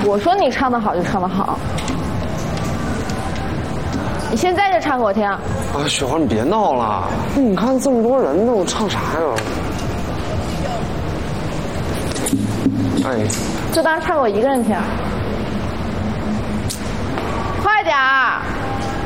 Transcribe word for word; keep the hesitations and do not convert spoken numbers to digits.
我说你唱的好就唱的好，你现在就唱给我听。 啊，雪花，你别闹了！你看这么多人呢，我唱啥呀？哎， 就当唱给我一个人听。快点儿！